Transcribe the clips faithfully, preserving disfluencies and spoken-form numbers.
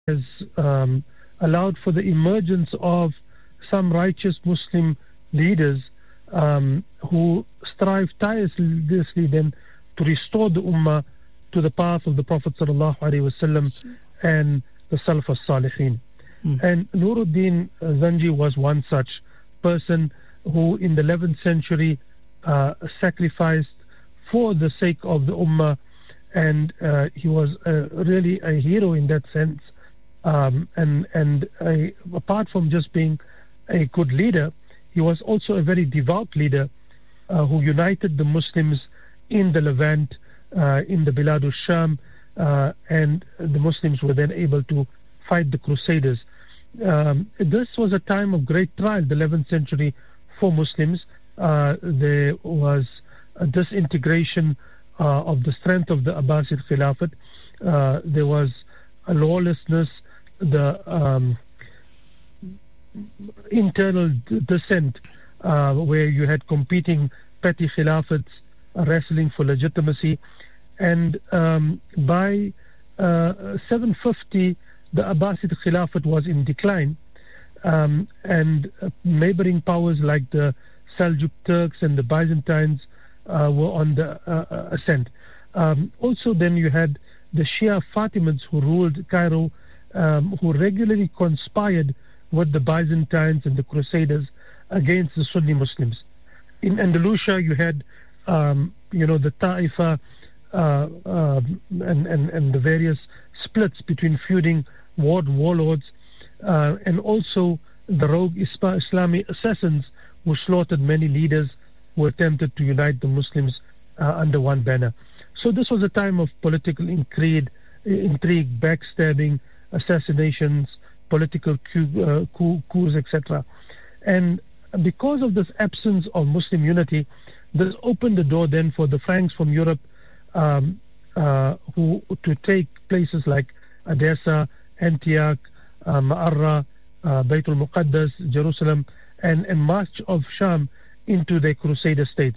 has um, allowed for the emergence of some righteous Muslim leaders um, who strive tirelessly then to restore the Ummah to the path of the Prophet sallallahu alaihi wasallam and the Salaf as-Salihin. Mm. And Nuruddin Zanji was one such person who in the eleventh century uh, sacrificed for the sake of the Ummah, and uh, he was uh, really a hero in that sense. Um, and and a, apart from just being a good leader, he was also a very devout leader uh, who united the Muslims in the Levant, uh, in the Bilad al-Sham, uh, and the Muslims were then able to fight the Crusaders. Um, this was a time of great trial, the eleventh century, for Muslims. Uh, there was a disintegration uh, of the strength of the Abbasid Khilafat. Uh, there was a lawlessness, the um, internal d- dissent, uh, where you had competing petty khilafats uh, wrestling for legitimacy. And um, by uh, seven fifty, the Abbasid Khilafat was in decline, um, and uh, neighboring powers like the Seljuk Turks and the Byzantines uh, were on the uh, ascent. Um, also, then you had the Shia Fatimids who ruled Cairo, um, who regularly conspired with the Byzantines and the Crusaders against the Sunni Muslims. In Andalusia, you had, um, you know, the Ta'ifa uh, uh, and, and, and the various splits between feuding ward warlords, uh, and also the rogue Ispa Islami assassins who slaughtered many leaders who attempted to unite the Muslims uh, under one banner. So this was a time of political intrigue, intrigue backstabbing, assassinations, political coup, uh, coup, coups, et cetera. And because of this absence of Muslim unity, this opened the door then for the Franks from Europe um, uh, who to take places like Edessa, Antioch, uh, Ma'arra, uh, Bayt al-Muqaddas, Jerusalem, and, and much of Sham into the Crusader states.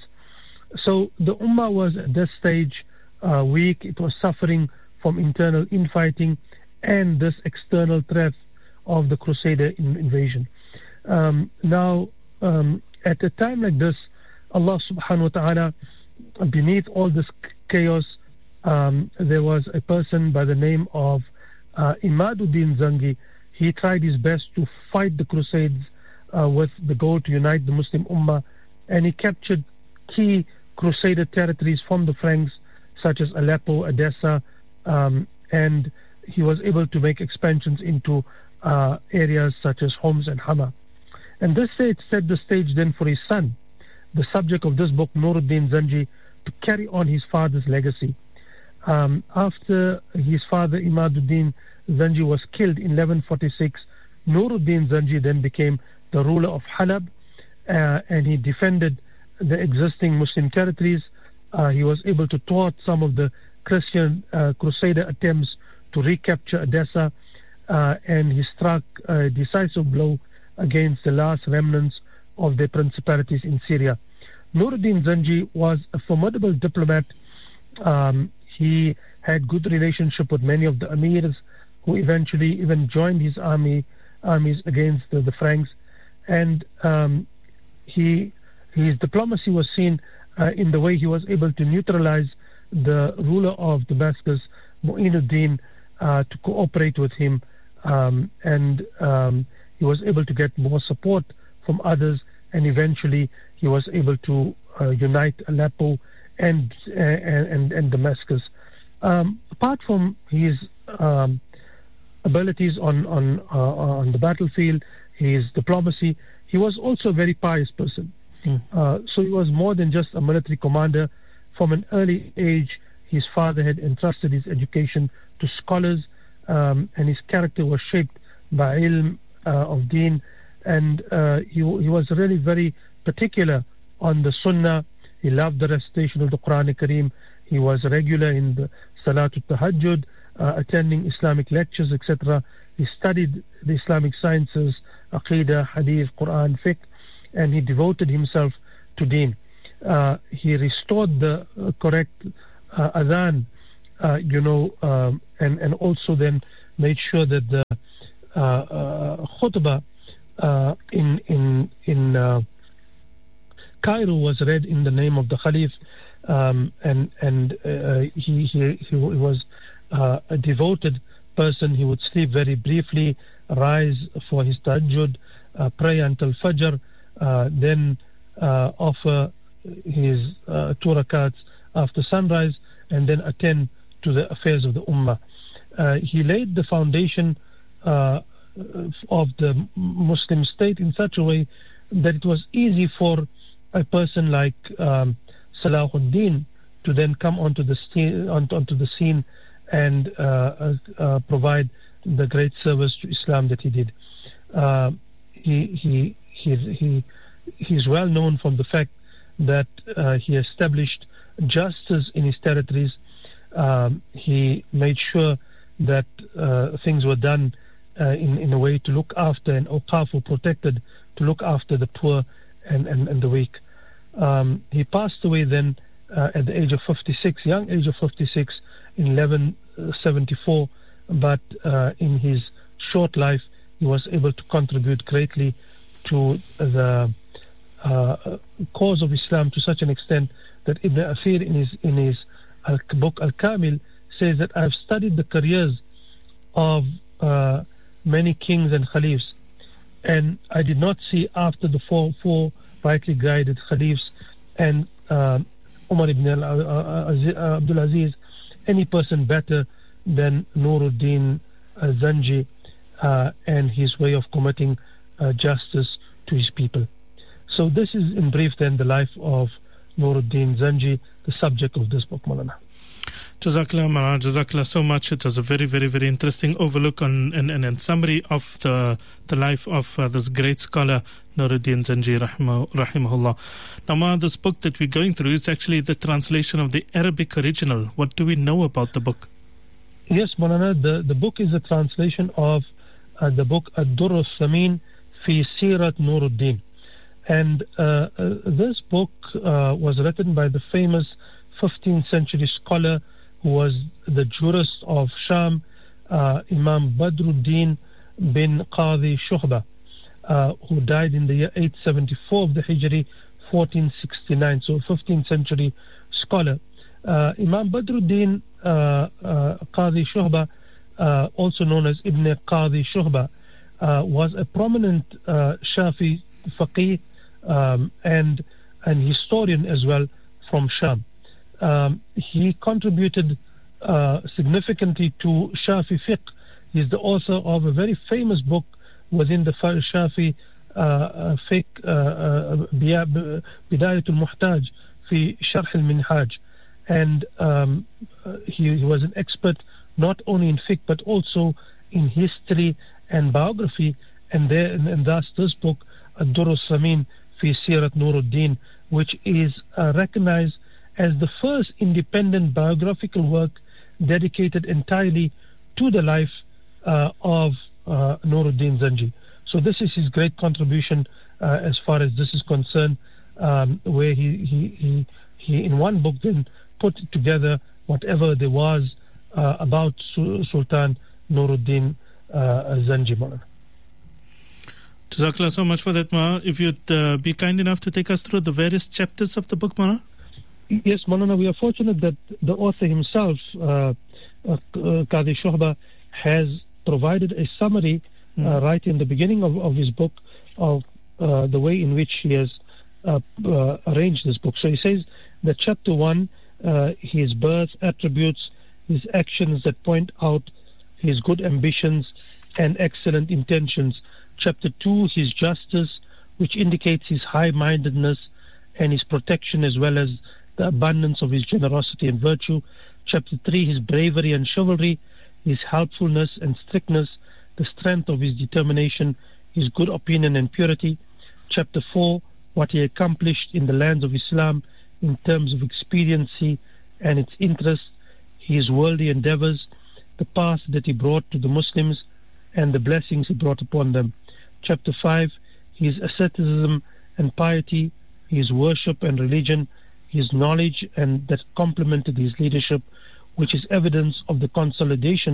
So the Ummah was at this stage uh, weak. It was suffering from internal infighting and this external threat of the Crusader in- invasion. Um, now, um, at a time like this, Allah subhanahu wa ta'ala, beneath all this chaos, um, there was a person by the name of uh, Imaduddin Zangi. He tried his best to fight the Crusades uh, with the goal to unite the Muslim Ummah, and he captured key Crusader territories from the Franks, such as Aleppo, Edessa, um, and he was able to make expansions into uh, areas such as Homs and Hama. And this set, set the stage then for his son, the subject of this book, Nuruddin Zanji, to carry on his father's legacy. Um, after his father, Imaduddin Zanji, was killed in eleven forty-six, Nuruddin Zanji then became the ruler of Halab, uh, and he defended the existing Muslim territories. Uh, he was able to thwart some of the Christian uh, Crusader attempts to recapture Edessa, uh, and he struck a decisive blow against the last remnants of the principalities in Syria. Nuruddin Zanji was a formidable diplomat. Um, he had good relationship with many of the emirs who eventually even joined his army armies against the, the Franks, and um, he his diplomacy was seen uh, in the way he was able to neutralize the ruler of Damascus, Mu'inuddin, uh, to cooperate with him, um, and um, he was able to get more support from others, and eventually he was able to uh, unite Aleppo and, uh, and and Damascus. Um, apart from his um, abilities on on uh, on the battlefield, his diplomacy, he was also a very pious person. Mm. Uh, so he was more than just a military commander. From an early age, his father had entrusted his education to scholars, um, and his character was shaped by ilm uh, of deen, and uh, he, he was really very particular on the sunnah. He loved the recitation of the Quran Kareem. He was regular in the Salatul Tahajjud, uh, attending Islamic lectures, et cetera. He studied the Islamic sciences, Aqidah, Hadith, Quran, Fiqh, and he devoted himself to deen. Uh, he restored the uh, correct uh, adhan, uh, you know, um, and, and also then made sure that the uh, uh, khutbah uh, in in in uh, Cairo was read in the name of the Khalif, um, and and uh, he, he he was uh, a devoted person. He would sleep very briefly, rise for his tahajjud, uh, pray until Fajr, uh, then uh, offer his uh, two rakats after sunrise, and then attend to the affairs of the Ummah. Uh, he laid the foundation uh, of the Muslim state in such a way that it was easy for a person like um, Salahuddin to then come onto the scene, onto, onto the scene and uh, uh, uh, provide the great service to Islam that he did. Uh, he he he he he's well known from the fact that uh, he established justice in his territories. Um, he made sure that uh, things were done uh, in in a way to look after, and awqaf were protected to look after the poor and and, and the weak. Um, he passed away then uh, at the age of fifty-six, young age of fifty-six, in eleven seventy-four, but uh, in his short life he was able to contribute greatly to the uh, cause of Islam to such an extent that Ibn Athir in his in his uh, book Al-Kamil says that I've studied the careers of uh, many kings and caliphs, and I did not see after the four four rightly guided caliphs and uh, Umar ibn Abdul Aziz any person better than Nuruddin uh, Zanji uh, and his way of committing uh, justice to his people. So this is in brief then the life of Nuruddin Zanji, the subject of this book, Maulana. Jazakallah, Maulana. Jazakallah so much. It was a very, very, very interesting overlook on and, and, and summary of the the life of uh, this great scholar, Nuruddin Zanji, rahimah, rahimahullah. Now, Ma, this book that we're going through is actually the translation of the Arabic original. What do we know about the book? Yes, Maulana, the, the book is a translation of uh, the book Ad-Durr al-Thamin fi Sirat Nuruddin. And uh, uh, this book uh, was written by the famous fifteenth century scholar who was the jurist of Sham, uh, Imam Badruddin bin Qadi Shuhba, uh, who died in the year eight seventy-four of the Hijri, fourteen sixty-nine, so fifteenth century scholar. Uh, Imam Badruddin uh, uh, Qadi Shuhba, uh, also known as Ibn Qadi Shuhba, uh, was a prominent uh, Shafi faqih um, and an historian as well from Sham. Um, he contributed uh, significantly to Shafi fiqh. He's the author of a very famous book within the Shafi uh, fiqh, uh, Bidayatul Muhtaj fi Sharh al-Minhaj. And um, he, he was an expert not only in fiqh but also in history and biography, and, there, and, and thus this book, Ad-Durr al-Thamin fi Sirat Nuruddin, which is uh, recognized as the first independent biographical work dedicated entirely to the life uh, of uh, Nuruddin Zanji. So this is his great contribution uh, as far as this is concerned, um, where he, he, he, he in one book then put together whatever there was uh, about Sultan Nuruddin uh, Zanji. Jazakallah so much for that, Ma. If you'd uh, be kind enough to take us through the various chapters of the book, Ma. Yes, Maulana, we are fortunate that the author himself, uh, uh, Qadi Shuhba, has provided a summary mm. uh, right in the beginning of, of his book of uh, the way in which he has uh, uh, arranged this book. So he says that chapter one, uh, his birth, attributes, his actions that point out his good ambitions and excellent intentions. Chapter two, his justice, which indicates his high-mindedness and his protection as well as the abundance of his generosity and virtue. Chapter three, his bravery and chivalry, his helpfulness and strictness, the strength of his determination, his good opinion and purity. Chapter four, what he accomplished in the lands of Islam in terms of expediency and its interest, his worldly endeavors, the path that he brought to the Muslims and the blessings he brought upon them. Chapter five, his asceticism and piety, his worship and religion, his knowledge and that complemented his leadership, which is evidence of the consolidation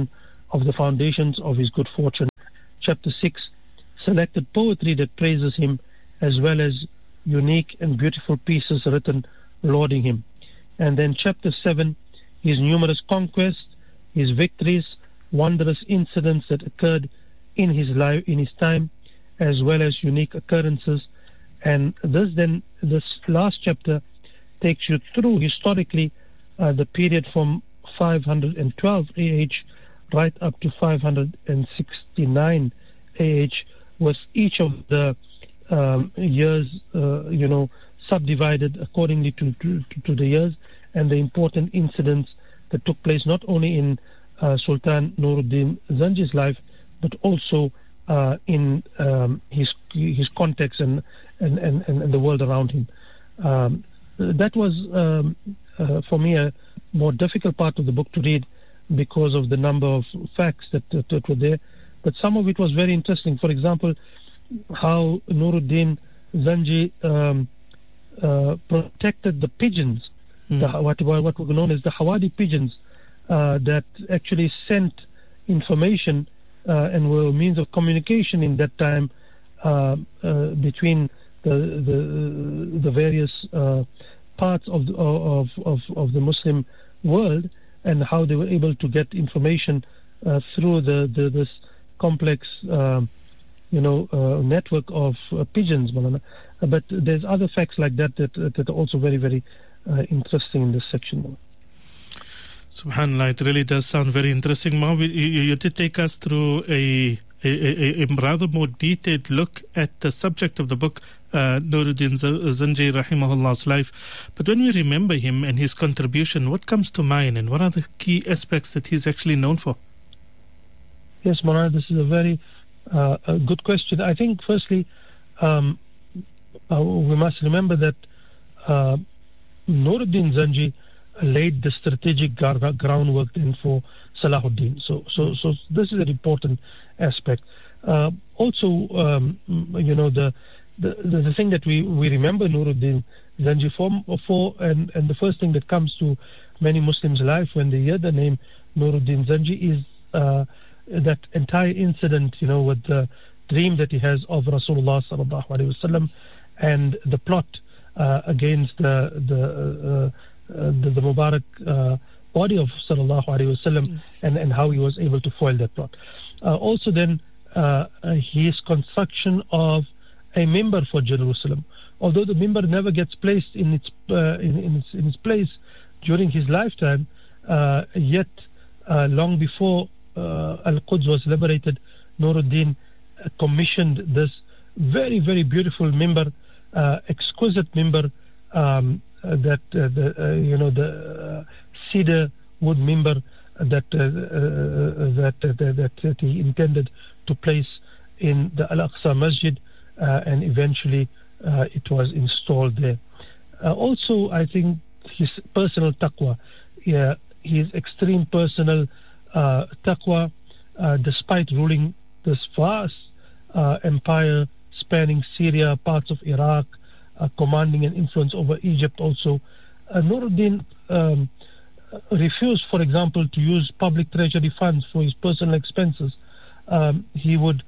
of the foundations of his good fortune. Chapter six, selected poetry that praises him, as well as unique and beautiful pieces written lauding him. And then chapter seven, his numerous conquests, his victories, wondrous incidents that occurred in his life, in his time, as well as unique occurrences. And this then, this last chapter takes you through historically uh, the period from five hundred twelve A H right up to five hundred sixty-nine A H, with each of the um, years, uh, you know, subdivided accordingly to, to, to the years and the important incidents that took place not only in uh, Sultan Nuruddin Zanji's life, but also uh, in um, his his context and and, and, and the world around him. Um, that was, um, uh, for me, a more difficult part of the book to read because of the number of facts that, that, that were there. But some of it was very interesting. For example, how Nuruddin Zanji um, uh, protected the pigeons, mm. the, what, what were known as the Hawadi pigeons, uh, that actually sent information uh, and were means of communication in that time uh, uh, between the the, the various uh, parts of the, of, of of the Muslim world, and how they were able to get information uh, through the, the this complex uh, you know uh, network of uh, pigeons. But there's other facts like that that, that are also very very uh, interesting in this section. Subhanallah, it really does sound very interesting. Ma, you, you did take us through a, a, a, a rather more detailed look at the subject of the book, uh, Nuruddin Zanji Rahimahullah's life. But when we remember him and his contribution, what comes to mind, and what are the key aspects that he's actually known for? Yes, Mona, this is a very uh, a good question. I think, firstly, um, uh, we must remember that uh, Nuruddin Zanji laid the strategic groundwork then for Salahuddin. So, so, so this is an important aspect. Uh, also, um, you know, the, the the thing that we, we remember Nuruddin Zanji for, for and, and the first thing that comes to many Muslims' life when they hear the name Nuruddin Zanji is uh, that entire incident, you know, with the dream that he has of Rasulullah sallallahu alaihi wasallam and the plot uh, against the the uh, Uh, the, the Mubarak uh, body of Sallallahu Alaihi Wasallam, and, and how he was able to foil that plot. Uh, also then uh, his construction of a mimbar for Jerusalem. Although the mimbar never gets placed in its, uh, in, in, its in its place during his lifetime, uh, yet uh, long before uh, Al-Quds was liberated, Nuruddin uh, commissioned this very very beautiful mimbar, uh, exquisite mimbar, um, Uh, that uh, the uh, you know the uh, cedar wood mimbar that uh, uh, that, uh, that that he intended to place in the Al-Aqsa Masjid, uh, and eventually uh, it was installed there. Uh, also, I think his personal taqwa, yeah, his extreme personal uh, taqwa, uh, despite ruling this vast uh, empire spanning Syria, parts of Iraq, Uh, commanding an influence over Egypt also. Uh, Nuruddin um, refused, for example, to use public treasury funds for his personal expenses. Um, he would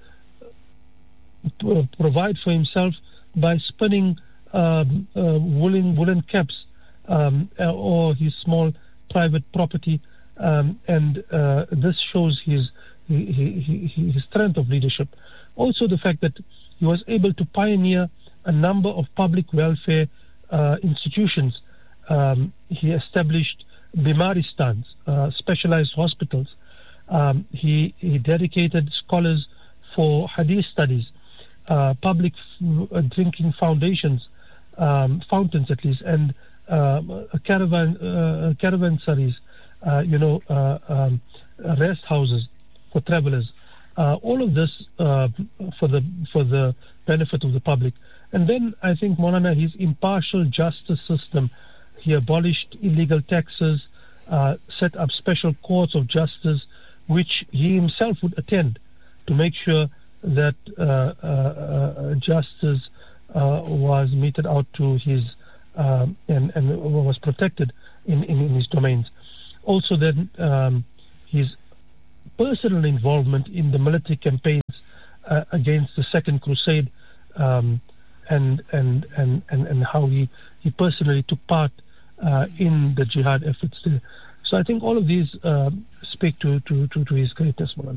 p- provide for himself by spinning um, uh, woolen, woolen caps um, uh, or his small private property, um, and uh, this shows his, his, his strength of leadership. Also the fact that he was able to pioneer a number of public welfare uh, institutions. Um, he established Bimaristans, uh, specialized hospitals. Um, he, he dedicated scholars for hadith studies, uh, public f- uh, drinking foundations, um, fountains at least, and uh, caravan uh, caravansaries, uh, you know, uh, um, rest houses for travelers. Uh, all of this uh, for the for the benefit of the public. And then I think, Maulana, his impartial justice system, he abolished illegal taxes, uh, set up special courts of justice, which he himself would attend to make sure that uh, uh, uh, justice uh, was meted out to his, uh, and, and was protected in, in, in his domains. Also then, um, his personal involvement in the military campaigns uh, against the Second Crusade, um, and, and, and, and, and how he, he personally took part uh, in the jihad efforts there. So I think all of these uh, speak to, to, to, to his greatness, Maulana.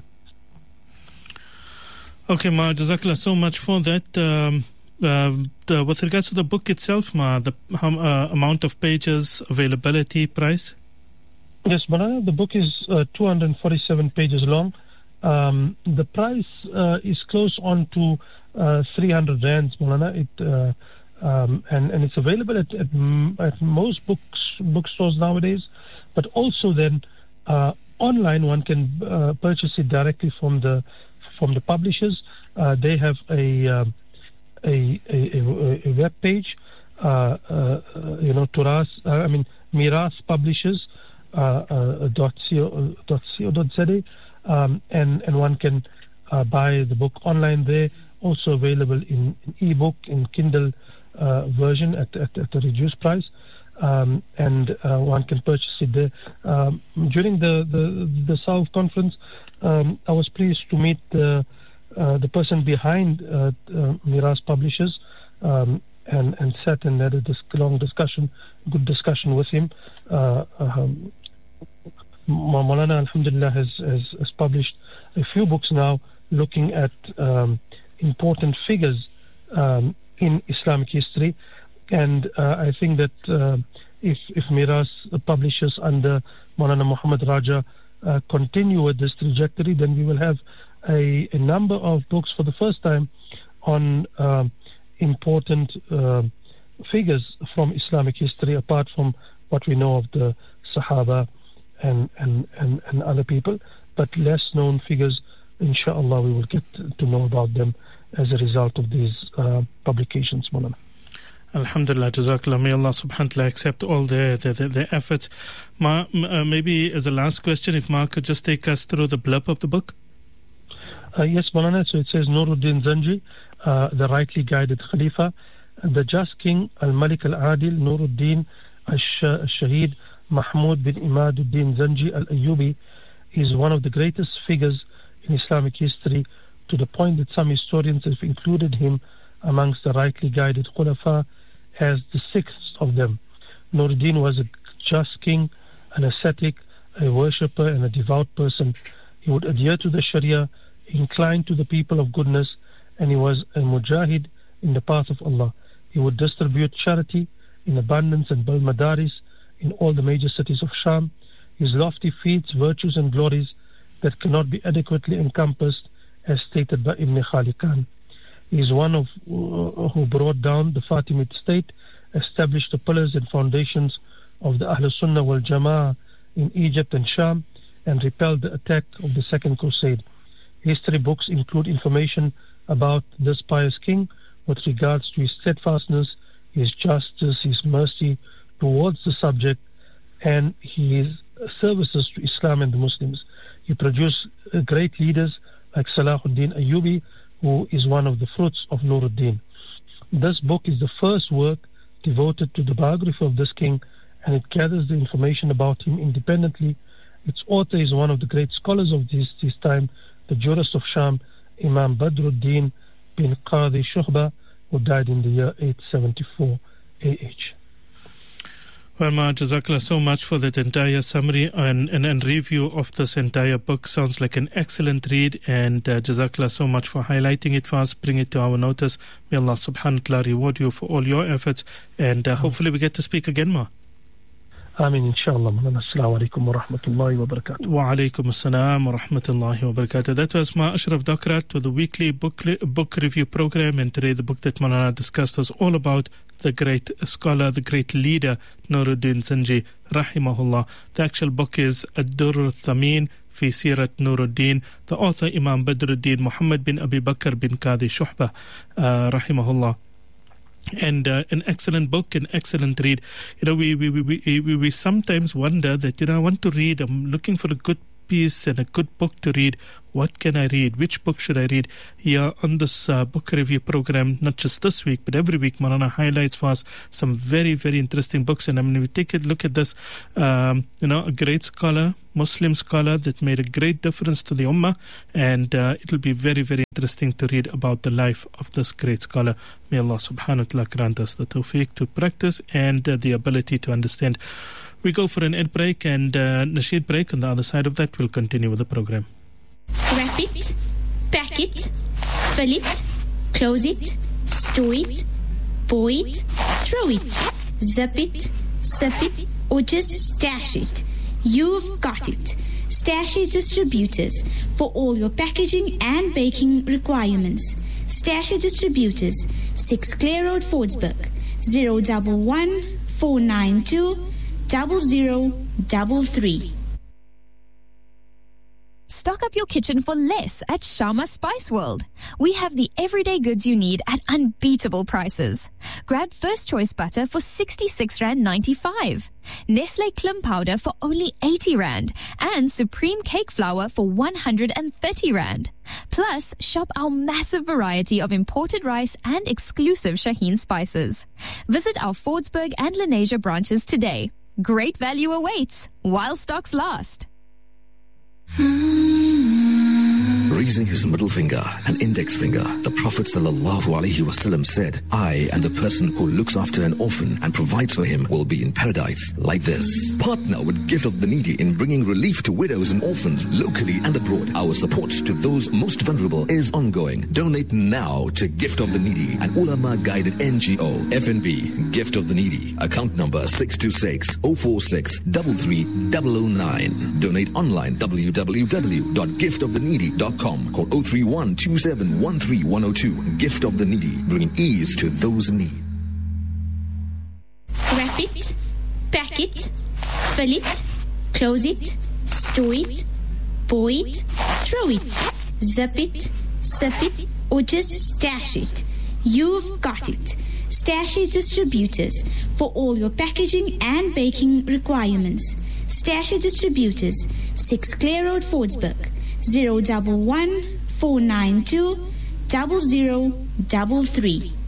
Okay, Ma, Jazakallah so much for that. Um, uh, the, with regards to the book itself, Ma, the uh, amount of pages, availability, price? Yes, Maulana, the book is uh, two hundred forty-seven pages long. Um, the price uh, is close on to uh, three hundred rands, Maulana. It, uh, um, and, and it's available at, at, at most books bookstores nowadays. But also then uh, online, one can uh, purchase it directly from the from the publishers. Uh, they have a, uh, a, a a web page, uh, uh, you know, Turas. Uh, I mean, Miras Publishers uh, uh, dot co dot za, um, and and one can uh, buy the book online there. Also available in, in ebook, in Kindle uh, version at, at at a reduced price. Um, and uh, one can purchase it there. Um, during the the, the South conference, um, I was pleased to meet the uh, the person behind uh, uh, Miras Publishers, um, and and sat and had a dis- long discussion, good discussion with him. Uh, um, Maulana, Alhamdulillah, has, has has published a few books now, looking at um, important figures um, in Islamic history. And uh, I think that uh, if, if Miras publishers under Maulana Muhammad Raja uh, continue with this trajectory, then we will have a, a number of books for the first time on uh, important uh, figures from Islamic history, apart from what we know of the Sahaba and, and, and, and other people. But less known figures, inshallah, we will get to know about them as a result of these uh, publications, Maulana. Alhamdulillah, Jazakallah. May Allah subhanahu wa ta'ala accept all their, their, their, their efforts. Ma, uh, maybe as a last question, if Ma could just take us through the blurb of the book. Uh, yes, Maulana. So it says, Nuruddin Zanji, uh, the rightly guided Khalifa, the just king, Al-Malik Al-Adil, Nuruddin Al-Shahid, Mahmud bin Imaduddin Zanji Al-Ayyubi, is one of the greatest figures in Islamic history, to the point that some historians have included him amongst the rightly guided Khulafa as the sixth of them. Nuruddin was a just king, an ascetic, a worshipper, and a devout person. He would adhere to the Sharia, incline to the people of goodness, and he was a mujahid in the path of Allah. He would distribute charity in abundance and build madaris in all the major cities of Sham. His lofty feats, virtues, and glories that cannot be adequately encompassed, as stated by Ibn Khalikan. He is one of uh, who brought down the Fatimid state, established the pillars and foundations of the Ahl Sunnah wal Jama'ah in Egypt and Sham, and repelled the attack of the Second Crusade. History books include information about this pious king with regards to his steadfastness, his justice, his mercy towards the subject, and his services to Islam and the Muslims. He produced uh, great leaders like Salahuddin Ayyubi, who is one of the fruits of Nuruddin. This book is the first work devoted to the biography of this king, and it gathers the information about him independently. Its author is one of the great scholars of this, this time, the jurist of Sham, Imam Badruddin bin Qadi Shuhba, who died in the year eight seventy-four A H. Well, Ma, Jazakallah so much for that entire summary and, and, and review of this entire book. Sounds like an excellent read, and uh, Jazakallah so much for highlighting it for us, bring it to our notice. May Allah subhanahu wa ta'ala reward you for all your efforts, and uh, hopefully we get to speak again, Ma. Ameen, inshallah. Assalamu alaikum wa rahmatullahi wa barakatuh. Wa alaikum assalam wa rahmatullahi wa barakatuh. That was Ma Ashraf Dakrat with the weekly book, book review program, and today the book that Maulana discussed was all about the great scholar, the great leader, Nuruddin Zanji, rahimahullah. The actual book is Ad-Durr Thamin fi Sirat Nuruddin. The author, Imam Badruddin Muhammad bin Abi Bakr bin Qadi Shuhba, uh, rahimahullah. And uh, an excellent book, an excellent read. You know, we we, we we we sometimes wonder that, you know, I want to read, I'm looking for a good piece and a good book to read, what can I read? Which book should I read? Here on this uh, book review program, not just this week, but every week, Maulana highlights for us some very, very interesting books. And I mean, we take a look at this, um, you know, a great scholar, Muslim scholar that made a great difference to the Ummah. And uh, it'll be very, very interesting to read about the life of this great scholar. May Allah subhanahu wa ta'ala grant us the tawfiq to practice and uh, the ability to understand. We go for an ad break and uh, Nasheed break. On the other side of that, we'll continue with the program. Wrap it, pack it, fill it, close it, store it, pour it, throw it, zip it, sip it, or just stash it. You've got it. Stash-it Distributors for all your packaging and baking requirements. Stash-it Distributors, six Clare Road, Fordsburg, zero one one, four nine two, zero zero three three. Stock up your kitchen for less at Sharma Spice World. We have the everyday goods you need at unbeatable prices. Grab First Choice butter for sixty-six rand ninety-five, Nestle Klim powder for only eighty rand, and Supreme cake flour for one hundred thirty rand. Plus, shop our massive variety of imported rice and exclusive Shaheen spices. Visit our Fordsburg and Lenasia branches today. Great value awaits while stocks last. Raising his middle finger and index finger, the Prophet sallallahu alaihi wasallam said, I and the person who looks after an orphan and provides for him will be in paradise like this. Partner with Gift of the Needy in bringing relief to widows and orphans locally and abroad. Our support to those most vulnerable is ongoing. Donate now to Gift of the Needy, an ulama guided N G O. F N B, Gift of the Needy, account number six two six, zero four six, three three zero zero nine. Donate online, w w w dot gift of the needy dot com. Call zero three one, two seven one three one zero two. Gift of the Needy, bringing ease to those in need. Wrap it, pack it, fill it, close it, store it, pour it, throw it, zip it, sip it, or just stash it. You've got it. Stash-it Distributors for all your packaging and baking requirements. Stash-it Distributors, six Clare Road, Fordsburg, zero one one, four nine two, zero zero three three.